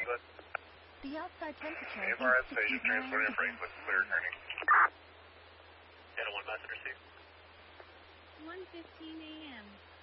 The outside temperature AFRS is station 69 transporting freight with clear turning. Channel 1 passenger seat. 1:15 a.m.